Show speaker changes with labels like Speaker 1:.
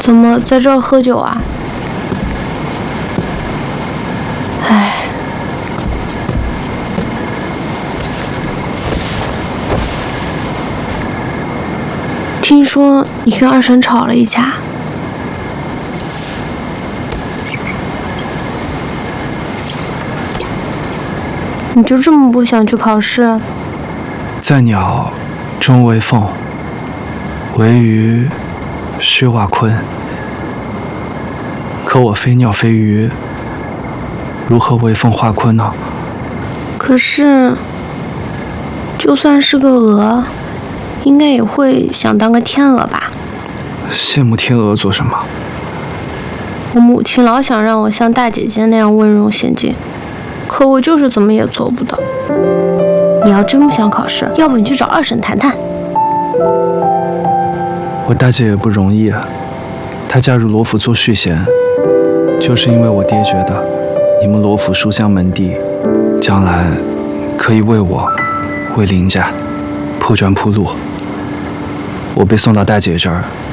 Speaker 1: 怎么在这儿喝酒啊？唉。听说你跟二婶吵了一架。你就这么不想去考试？
Speaker 2: 在鸟终为凤，为鱼须化鲲。可我非鸟非鱼，如何为凤化鲲呢？
Speaker 1: 可是，就算是个鹅，应该也会想当个天鹅吧？
Speaker 2: 羡慕天鹅做什么？
Speaker 1: 我母亲老想让我像大姐姐那样温柔娴静，可我就是怎么也做不到。你要真不想考试，要不你去找二婶谈谈。
Speaker 2: 我大姐也不容易啊，她嫁入罗府做续弦，就是因为我爹觉得你们罗府书香门第，将来可以为我、为林家铺砖铺路。我被送到大姐这儿，